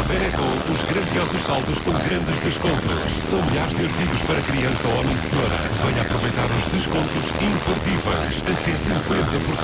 Beneco, os grandiosos saltos com grandes descontos. São milhares de artigos para criança, homem e senhora. Venha aproveitar os descontos imperdíveis. Até 50%.